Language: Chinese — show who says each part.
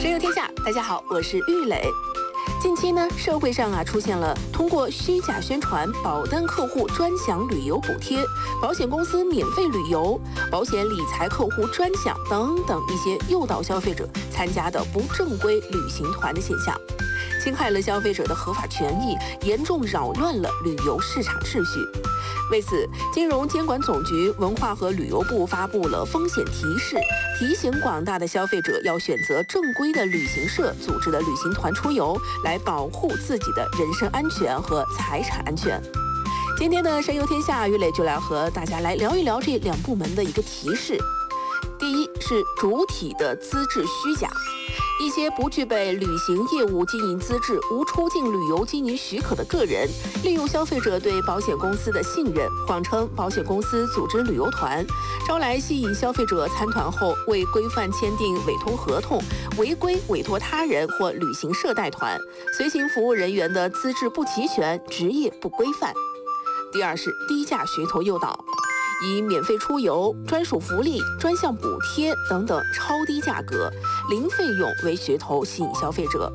Speaker 1: 神游天下，大家好，我是玉磊。近期呢，社会上出现了通过虚假宣传保单客户专享旅游补贴、保险公司免费旅游、保险理财客户专享等等一些诱导消费者参加的不正规旅行团的现象，侵害了消费者的合法权益，严重扰乱了旅游市场秩序。为此，金融监管总局、文化和旅游部发布了风险提示，提醒广大的消费者要选择正规的旅行社组织的旅行团出游，来保护自己的人身安全和财产安全。今天的神游天下，玉磊就来和大家来聊一聊这两部门的一个提示。第一是主体的资质虚假。一些不具备旅行业务经营资质、无出境旅游经营许可的个人，利用消费者对保险公司的信任，谎称保险公司组织旅游团，招来吸引消费者参团后未规范签订委托合同，违规委托他人或旅行社带团，随行服务人员的资质不齐全，职业不规范。第二是低价噱头诱导。以免费出游、专属福利、专项补贴等等超低价格、零费用为噱头吸引消费者，